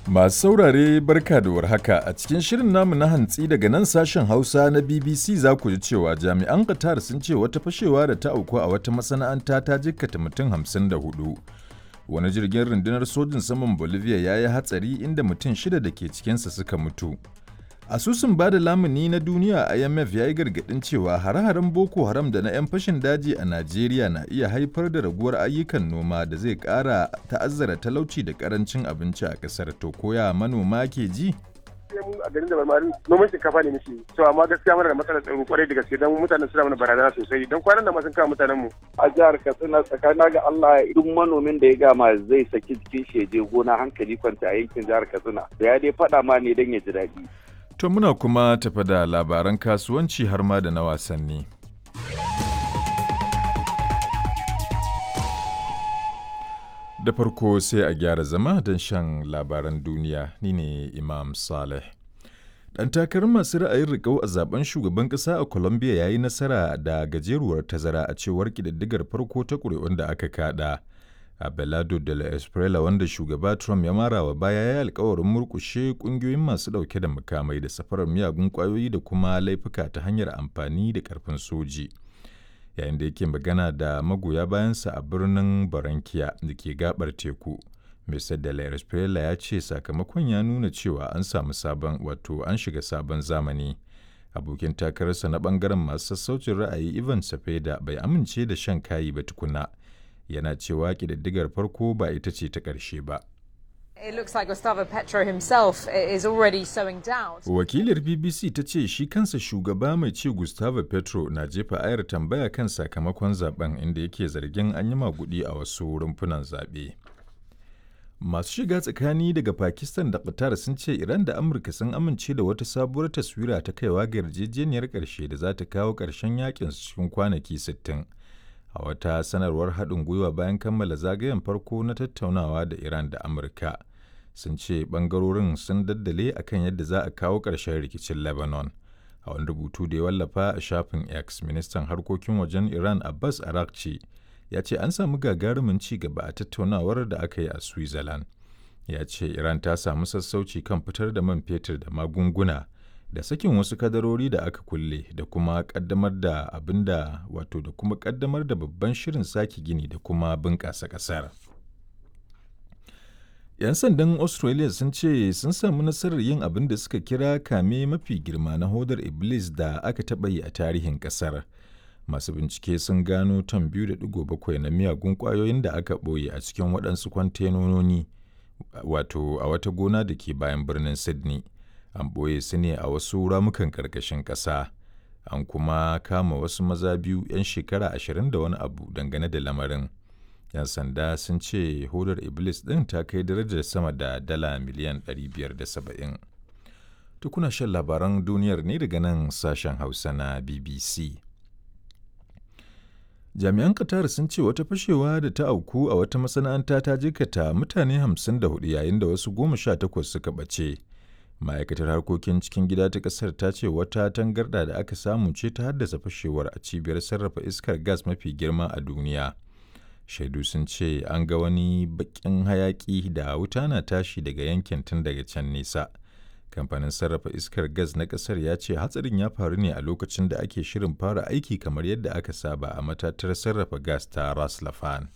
Masu saurare barka da warhaka a cikin shirin namu na hantsi daga nan sashen Hausa na BBC za ku ji cewa jami'an Qatar sun ce wata fashewa da ta auku a wata masana'anta ta jikkata mutum 54. Wani jirgin rundunar sojin saman Bolivia ya yi hatsari inda mutum shida da ke cikinsa suka mutu. Asusun bada lamuni na duniya IMF ya yi gargaɗin cewa hare-haren Boko Haram da na 'yan fashin daji a Najeriya na iya haifar da raguwar ayyukan noma da zai ƙara ta'azzara talauci da ƙarancin abinci a ƙasar. To koya manoma ke ji? A garin da marmarin noman shinkafa ne muke to amma gaskiya mana da matsalar tsaro kwarai da gaske don mutanen suna mana barazana sosai don kwanan da ma sun kawo mutanen mu a jihar Katsina tsakanin ga Allah duk manomin da ya gama zai saki jikin shi je gona hankali kwanta a yankin jihar Katsina da ya dai faɗa ma ne don ya ji daɗi. To muna kuma tafa da labaran kasuwanci har ma da na wasanni. Da farko sai a gyara zama don shan labaran duniya, ni ne Imam Saleh. Ɗan takarar masu ra'ayin riƙau a zaben shugaban ƙasa a Colombia ya yi nasara da gajeruwar tazara a cewar ƙididdigar farko ta ƙuri'un da aka kaɗa. Abelardo de la Espriella wanda shugaba Trump ya marawa baya ya yi alkawarin murƙushe ƙungiyoyin masu ɗauke da makamai da safarar miyagun ƙwayoyi da kuma laifuka ta hanyar amfani da ƙarfin soji. Yayin da yake magana da magoya bayansa a birnin Barranquilla da ke gabar teku, Mr. de la Espriella ya ce sakamakon ya nuna cewa an shiga sabon zamani. Abokin takararsa na ɓangaren masu sassaucin ra'ayi Ivan Cepeda bai amince da shan kayi ba tukuna. Yana cewa ƙididdigar farko ba ita ce ta ƙarshe ba. Wakilar BBC ta ce shi kansa shugaba mai ci Gustavo Petro na jefa ayar tambaya kan sakamakon zaben inda yake zargin an yi maguɗi a wasu rumfunan zaɓe. Masu shiga tsakani daga Pakistan da Qatar sun ce Iran da Amurka sun amince da wata sabuwar taswira ta kaiwa ga yarjejeniyar ƙarshe da za ta kawo ƙarshen yakin cikin kwanaki 60. A wata sanarwar haɗin gwiwa bayan kammala zagayen farko na tattaunawa da Iran da Amurka, sun ce ɓangarorin sun daddale akan yadda za a kawo ƙarshen rikicin Lebanon. A wani rubutu da ya wallafa a shafin X, ministan harkokin wajen Iran Abbas Araghchi ya ce an samu gagarumin ci gaba a tattaunawar da aka yi a Switzerland. Ya ce Iran ta samu sassauci kan fitar da man fetur da magunguna da sakin wasu kadarori da aka kulle da kuma kaddamar da kaddamar da babban shirin sake gini da kuma bunƙasa ƙasar. 'Yan sandan Australia sun ce sun samu nasarar yin abin da suka kira kame mafi girma na hodar Iblis da aka taɓa yi a tarihin ƙasar. Masu bincike sun gano ton 2.7 na miyagun ƙwayoyin da aka ɓoye a cikin waɗansu kwantenoni a wata gona da ke bayan birnin Sydney. An ɓoye su ne a wasu ramukan ƙarƙashin ƙasa. An kuma kama wasu maza biyu 'yan shekara 20 da wani abu dangane da lamarin. 'Yan sanda sun ce hodar Iblis ɗin ta kai darajar sama da dala miliyan 570. Tukuna shan labaran duniyar ne daga nan sashen Hausa na BBC. Jami'an Qatar sun ce wata fashewa da ta auku a wata masana'anta ta jikata mutane 54 yayin da wasu 18 suka ɓace. Ma'aikatar harkokin cikin gida ta ƙasar ta ce wata tangarɗa da aka samu ce ta haddasa fashewar a cibiyar sarrafa iskar gas mafi girma a duniya. Shaidu sun ce an ga wani baƙin hayaƙi da wuta na tashi daga yankin tun daga can nesa. Kamfanin sarrafa iskar gas na ƙasar ya ce hatsarin ya faru ne a lokacin da ake shirin fara aiki kamar yadda aka saba a matatar sarrafa gas ta Ras Laffan.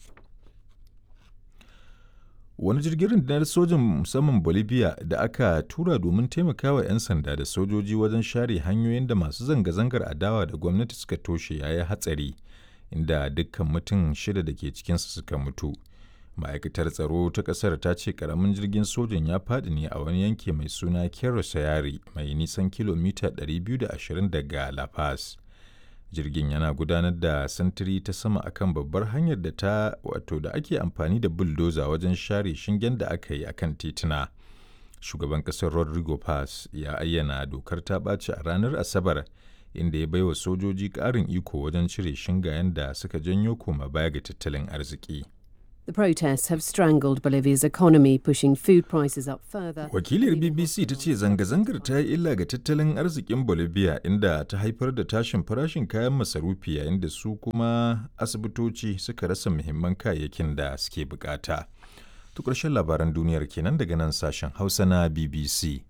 Wani jirgin rundunar sojin saman Bolivia da aka tura domin taimakawa 'yan sanda da sojoji wajen share hanyoyin da masu zanga-zangar adawa da gwamnati suka toshe ya yi hatsari, inda dukkan mutum shida da ke cikinsa suka mutu. Ma'aikatar tsaro ta ƙasar ta ce ƙaramin jirgin sojan ya faɗi ne a wani yanki mai suna Cerro Sayari mai nisan kilomita 220 daga La Paz. Jirgin yana gudanar da sintiri ta sama akan babbar hanyar da ake amfani da bulldozer wajen share shingen da aka yi akan tituna. Shugaban ƙasar Rodrigo Paz ya ayyana dokar ta ɓaci a ranar Asabar, inda ya baiwa sojoji ƙarin iko wajen cire shingayen da suka janyo koma baya ga tattalin arziki. The protests have strangled Bolivia's economy, pushing food prices up further. Wakilar BBC ta ce zanga-zangar ta yi illa ga tattalin arzikin Bolivia inda ta haifar da tashin farashin kayan masarufi yayin da su kuma asibitoci suka rasa muhimman kayayyakin da suke bukata. To ƙarshen labaran duniyar kenan daga nan sashen Hausa na BBC.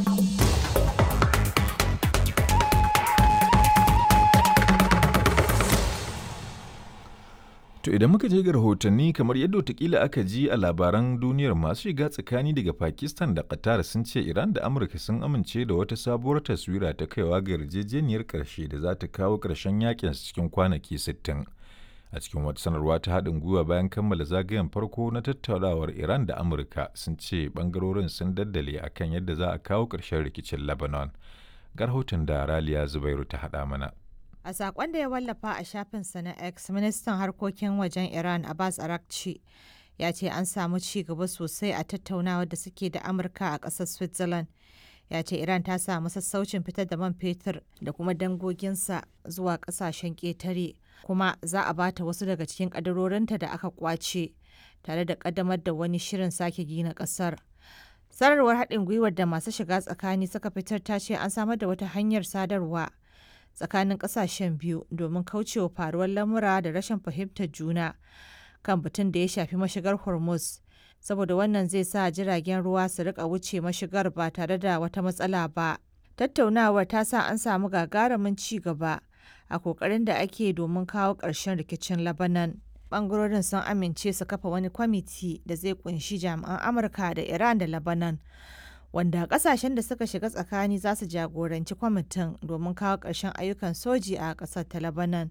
To idan muka je ga rahotanni kamar yadda watakila aka ji a labaran duniyar masu shiga tsakani daga Pakistan da Qatar sun ce Iran da Amurka sun amince da wata sabuwar taswira ta kaiwa ga yarjejeniyar ƙarshe da za ta kawo ƙarshen yakin cikin kwanaki 60. A cikin wata sanarwa ta haɗin gwiwa bayan kammala zagayen farko na tattaunawar Iran da Amurka sun ce ɓangarorin sun daddale akan yadda za a kawo ƙarshen rikicin Lebanon. Ga rahoton da Raliya Zubairu ta haɗa mana. A saƙon da ya wallafa a shafinsa na X, ministan harkokin wajen Iran Abbas Araghchi ya ce an samu ci gaba sosai a tattaunawar da suke da Amurka a ƙasar Switzerland. Ya ce Iran ta samu sassaucin fitar da man fetur da kuma dangoginsa zuwa ƙasashen ƙetare, kuma za a bata wasu daga cikin ƙadarorinta da aka ƙwace, tare da ƙaddamar da wani shirin sake gina ƙasar. Sanarwar haɗin gwiwar da masu shiga tsakani suka fitar ta ce an samar da wata hanyar sadarwa tsakanin ƙasashen biyu domin kaucewa faruwar lamura da rashin fahimtar juna kan batun da ya shafi mashigar Hormuz, saboda wannan zai sa jiragen ruwa su rika wuce mashigar ba tare da wata matsala ba. Tattaunawar ta sa an samu gagarumin ci gaba a kokarin da ake domin kawo ƙarshen rikicin Lebanon. Bangarorin sun amince su kafa wani kwamiti da zai kunshi jami'an Amurka da Iran da Lebanon, wanda kasashen da suka shiga tsakani za su jagoranci kwamitin domin kawo ƙarshen ayyukan soji a ƙasar ta Lebanon.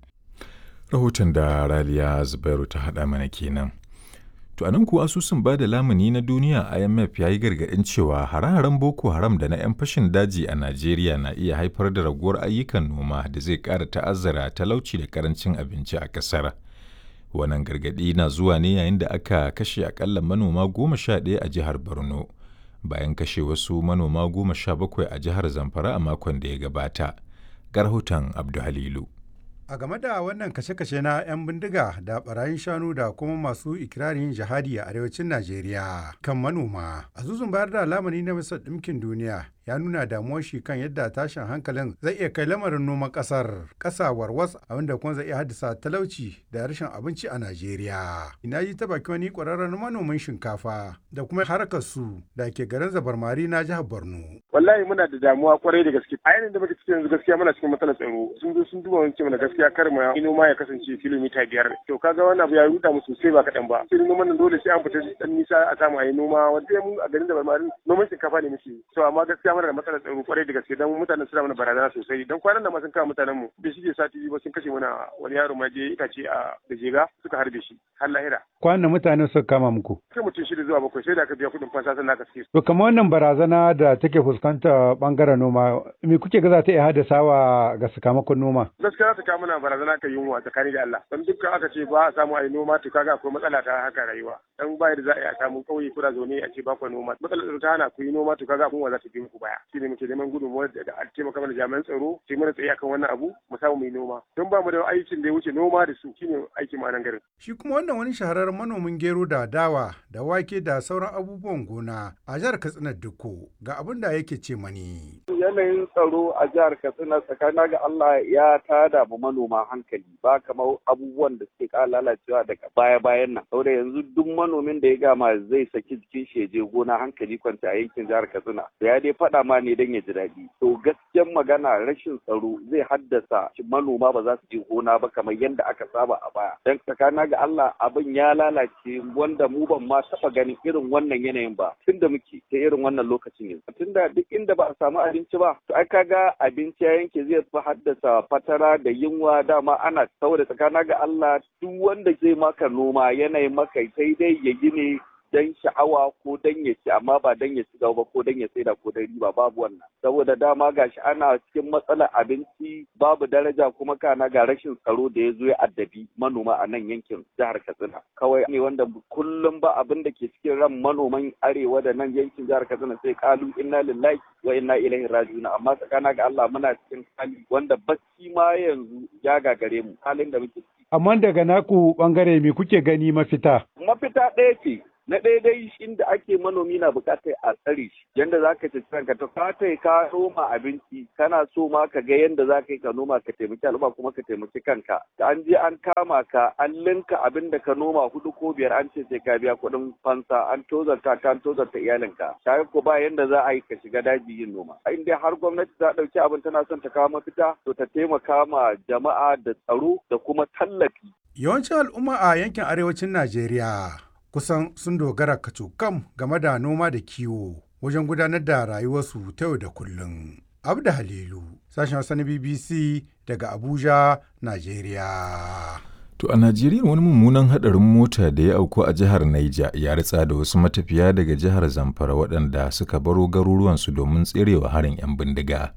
Rahoton da Raliya Zubairu ta haɗa mana kenan. To anan kuwa asusun ba da lamuni na duniya IMF ya yi gargaɗin cewa hare-haren Boko Haram da na 'yan fashin daji a Najeriya na iya haifar da raguwar ayyukan noma da zai ƙara ta'azzara talauci da ƙarancin abinci a ƙasar. Wannan gargaɗi na zuwa ne yayin da aka kashe akalla manoma 11 a jihar Borno, bayan kashe wasu manoma 17 a jihar Zamfara a makon da ya gabata. Ga rahoton Abdu Halilu. A game da wannan kashe-kashe na 'yan bindiga da barayin shanu da kuma masu ikirarin jihadi a arewacin Najeriya kan manoma, asusun bayar da lamani na Majalisar Ɗinkin Duniya ya nuna damuwar shi kan yadda tashin hankalin zai iya kai lamarin noman ƙasa warwas, abinda kuma zai iya haddasa talauci da rashin abinci a Najeriya. Ina ji ta baki wani ƙwararren manomin shinkafa da kuma harkar su da ke garin Zabarmari na jihar Borno. Wallahi muna da damuwa kwarai da gaske. A yanayin da muke cikin yanzu gaskiya muna cikin matsalar tsaro. Sun zo sun duba wanke mana gaskiya kar mu noma ya kasance kilomita 5. To kaga wannan abu ya ruda mu sosai ba kaɗan ba. Sai noman nan dole sai an fita dan nisa a samu a yi noma. Wanda mu a garin Zabarmari noman shinkafa ne muke. To amma gaskiya muna da matsalar tsaro kwarai da gaske dan mutanen suna mana barazana sosai. Dan kwanan nan ma sun kawo mutanen mu. Da shi ke sati ba sun kashe mana wani yaro ma je itace a da jega suka harbe shi har lahira. Kwanan mutanen suka kama muku? Kai mutum 6 zuwa 7 sai da aka biya kuɗin fansa sannan aka sike. To kamar wannan barazana da take fuskanta bangaren noma, me kuke ga za ta iya haddasawa ga sakamakon noma? Gaskiya za ta kawo mana barazana kan yunwa tsakani da Allah. Dan dukkan aka ce ba a samu a yi noma to kaga akwai matsala ta haka rayuwa. Dan ba da za a yi a samu kauye kuna zaune a ce ba ku noma. Matsalar ta hana ku yi noma to kaga kuma za ta bi muku baya. Shine muke neman gudunmuwar da a taimaka mana jami'an tsaro sai mana tsaye akan wannan abu mu samu mu yi noma. Don ba mu da aikin da ya wuce noma da su shine aikin mu a nan garin. Shi kuma wannan wani shahararren manomin gero da dawa da wake da sauran abubuwan gona a jihar Katsina Dikko ga abin da yake ce mani. Yanayin tsaro a jihar Katsina tsakanin ga Allah ya tada mu manoma hankali ba kamar abubuwan da suke ƙara lalacewa daga baya-bayan nan. Saboda yanzu duk manomin da ya gama zai saki jikin shi ya je gona hankali kwanta a yankin jihar Katsina. Ya dai faɗa ma ne don ya ji daɗi. To gaskiyar magana rashin tsaro zai haddasa manoma ba za su je gona ba kamar yadda aka saba a baya. Dan tsakanin ga Allah abin ya lalace wanda mu ban ma taɓa ganin irin wannan yanayin ba tunda muke ta irin wannan lokacin yanzu. Tunda duk inda ba a samu abinci ba to ai kaga abinci ya yanke zai fi haddasa fatara da yunwa dama ana saboda tsakanin ga Allah duk wanda zai maka noma yanayin maka sai dai ya gine dan sha'awa ko dan ya ci amma ba dan ya ci gaba ko dan ya saida ko dan riba babu wannan saboda dama gashi ana cikin matsalar abinci babu daraja kuma kana ga rashin tsaro da ya zo ya addabi manoma a nan yankin jihar Katsina kawai ne wanda kullum ba abin da ke cikin ran manoman arewa da nan yankin jihar Katsina sai kalu inna lillahi wa inna ilaihi raji'un amma tsakana ga Allah muna cikin hali wanda bacci ma yanzu ya gagare mu halin da muke ciki. Amma daga naku bangare me kuke gani mafita? Mafita ɗaya ce Na ɗaya dai inda ake manomi na buƙatar a tsare shi yanda za ka ci kanka to ka noma abinci kana so ma ka ga yanda za ka yi ka noma ka taimaki al'umma kuma ka taimaki kanka. An je an kama ka an linka abin da ka noma 4 ko 5 an ce sai ka biya kuɗin fansa an tozarta iyalinka. Kayan ko ba yanda za a yi ka shiga daji yin noma. In dai har gwamnati ta ɗauki abin tana son ta kawo mafita to ta taimaka ma jama'a da tsaro da kuma tallafi. Yawancin al'umma a yankin arewacin Najeriya kusan sun dogara kacokam game da noma da kiwo wajen gudanar da rayuwarsu ta yau da kullum. Abda Halilu, sashen Hausa na BBC daga Abuja, Najeriya. To a Najeriya wani mummunan hadarin mota da ya auku a jihar Niger ya ritsa da wasu matafiya daga jihar Zamfara waɗanda suka baro garuruwansu domin tserewa harin 'yan bindiga.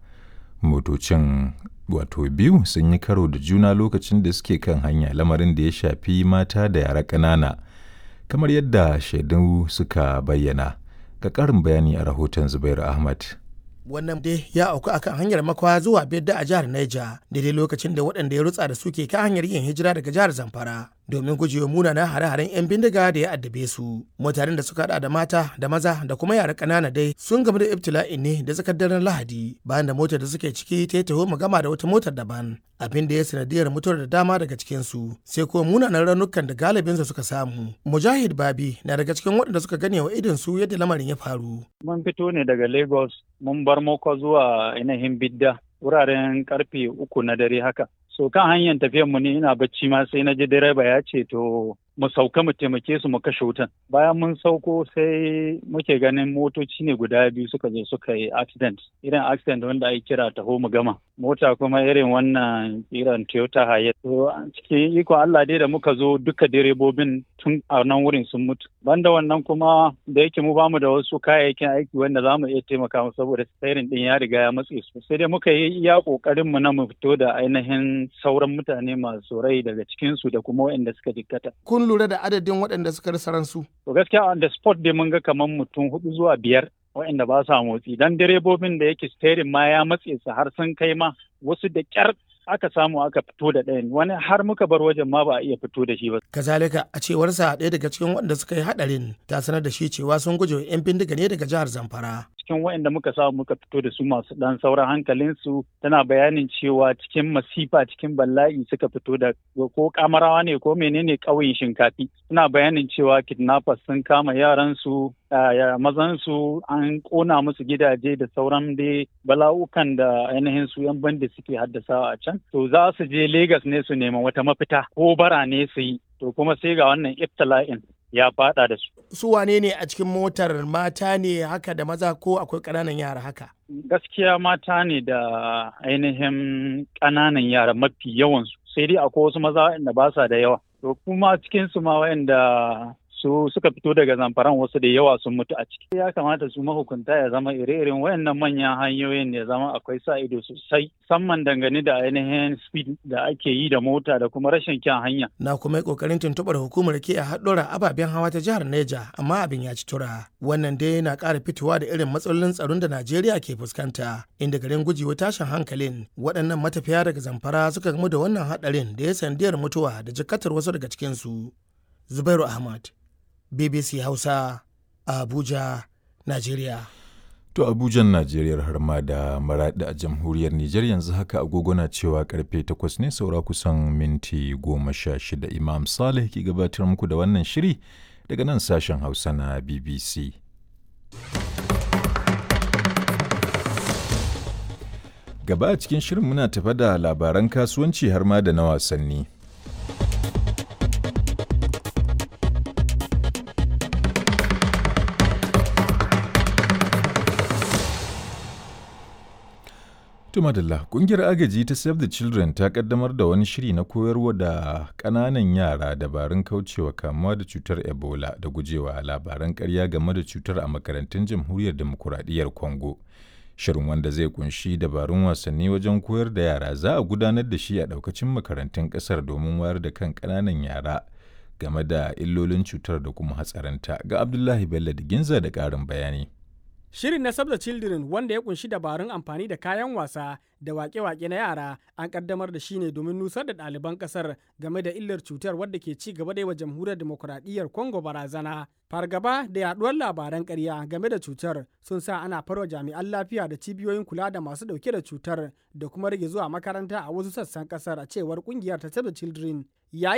Motocin wato biyu sun yi karo da juna lokacin da suke kan hanya, lamarin da ya shafi mata da yara ƙanana kamar yadda shaidu suka bayyana. Ga ƙarin bayani a rahoton Zubairu Ahmad. Wannan dai ya auku akan hanyar Makwa zuwa Bedda a jihar Niger daidai lokacin da waɗanda ya rutsa da suke kan hanyar yin hijira daga jihar Zamfara domin gujewa munanan hare-haren 'yan bindiga da ya addabe su. Mutanen da suka hada da mata da maza da kuma yara ƙanana dai sun gamu da ibtila'in ne da tsakar daren Lahadi bayan da motar da suke ciki ta taho gama da wata motar daban, abin da ya sanadiyar mutuwar da dama daga cikin su sai kuma munanan raunukan da galibin su suka samu. Mujahid Babi na daga cikin waɗanda suka gane wa idon su yadda lamarin ya faru. Mun fito ne daga Lagos mun bar Moko zuwa ainihin Bidda wuraren karfe 3 na dare haka. So kan hanyar tafiyar mu ne ina bacci ma sai na ji direba ya ce to mu sauka mu taimake su mu kashe wutan. Bayan mun sauko sai muke ganin motoci ne guda biyu suka zo suka yi accident. Irin accident wanda ake kira taho mu gama. Mota kuma irin wannan irin Toyota Hiace. To cikin iko Allah dai da muka zo duka direbobin tun a nan wurin sun mutu. Banda wannan kuma da yake mu bamu da wasu kayayyakin aiki wanda za mu iya taimaka mu saboda sairin din ya riga ya matse su. Sai dai muka yi iya kokarin mu na mu fito da ainihin sauran mutane masu rai daga cikin su da kuma waɗanda suka jikkata. Kun lura da adadin waɗanda suka rasa ransu? To gaskiya on the spot dai mun ga kamar mutum 4 zuwa 5 waɗanda ba sa motsi. Dan direbobin da yake steering ma ya matse su har sun kai ma wasu da ƙyar aka samu aka fito da ɗayan, wani har muka bar wajen ma ba a iya fito da shi ba. Kazalika a cewarsa ɗaya daga cikin waɗanda suka yi haɗarin ta sanar da shi cewa sun guje wa 'yan bindiga ne daga jihar Zamfara. Cikin waɗanda muka samu muka fito da su masu ɗan sauran hankalinsu tana bayanin cewa cikin masifa cikin bala'i suka fito da ko kamarawa ne ko menene ƙauyen Shinkafi. Suna bayanin cewa kidnappers sun kama yaransu mazansu an ƙona musu gidaje da sauran dai bala'ukan da ainihin su 'yan bandi suke haddasawa a can. To za su je Legas ne su nema wata mafita ko bara ne su yi. To kuma sai ga wannan ibtila'in ya fada da su. Su wane ne a cikin motar, mata ne haka da maza ko akwai ƙananan yara haka? Gaskiya mata ne da ainihin ƙananan yara mafi yawansu. Sai dai akwai wasu maza waɗanda ba sa da yawa. To kuma cikinsu ma waɗanda su suka fito daga Zamfaran wasu da yawa sun mutu a ciki. Ya kamata su mahukunta ya zama ire-iren wayannan manyan hanyoyin ya zama akwai sa ido sosai, musamman dangane da ainihin speed da ake yi da mota da kuma rashin kyan hanya. Na kuma yi kokarin tuntuɓar hukumar ke a haɗura ababen hawa ta jihar Neja, amma abin ya ci tura. Wannan dai na ƙara fitowa da irin matsalolin tsaron da Najeriya ke fuskanta, inda garin gujewa tashin hankalin waɗannan matafiya daga Zamfara suka gamu da wannan haɗarin da ya sandiyar mutuwa da jikatar wasu daga cikinsu. Zubairu Ahmad, BBC Hausa, Abuja, Najeriya. To Abujan Najeriya har ma da Maraɗi a jamhuriyar Nijar yanzu haka agogo na cewa karfe 8 ne saura kusan minti 16. Imam Saleh ke gabatar muku da wannan shiri daga nan sashen Hausa na BBC. Gaba a cikin shirin muna tafa da labaran kasuwanci har ma da na wasanni. Tumadalla, ƙungiyar agaji ta Save the Children ta kaddamar da wani shiri na koyarwa da ƙananan yara dabarun kaucewa kamuwa da cutar Ebola da gujewa labaran ƙarya game da cutar a makarantun Jamhuriyar Demokuraɗiyyar Congo. Shirin wanda zai kunshi dabarun wasanni wajen koyar da yara za a gudanar da shi a ɗaukacin makarantun ƙasar domin wayar da kan ƙananan yara game da illolin cutar da kuma hatsarinta. Ga Abdullahi Bello da Ginza da ƙarin bayani. Shirin na Save the Children, wanda ya kunshi dabarun amfani da kayan wasa da waƙe-waƙe na yara, an kaddamar da shi ne domin nusar da ɗaliban ƙasar game da illar cutar wadda ke ci gaba da yi wa Jamhuriyar Demokuraɗiyyar Congo barazana. Fargaba da yaɗuwar labaran ƙarya game da cutar sun sa ana farwa jami'an lafiya da cibiyoyin kula da masu ɗauke da cutar da kuma rage zuwa makaranta a wasu sassan ƙasar, a cewar ƙungiyar ta Save the Children.